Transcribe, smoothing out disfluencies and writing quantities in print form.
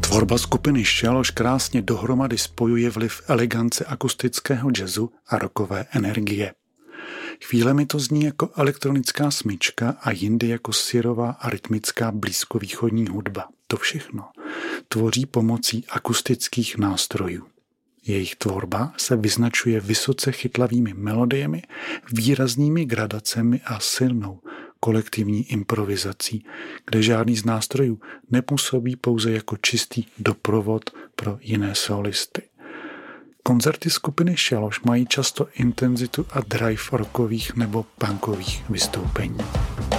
Tvorba skupiny Šaloš krásně dohromady spojuje vliv elegance akustického jazzu a rockové energie. Chvílemi to zní jako elektronická smyčka a jindy jako syrová a rytmická blízkovýchodní hudba. To všechno tvoří pomocí akustických nástrojů. Jejich tvorba se vyznačuje vysoce chytlavými melodiemi, výraznými gradacemi a silnou kolektivní improvizací, kde žádný z nástrojů nepůsobí pouze jako čistý doprovod pro jiné solisty. Koncerty skupiny Šaloš mají často intenzitu a drive rockových nebo punkových vystoupení.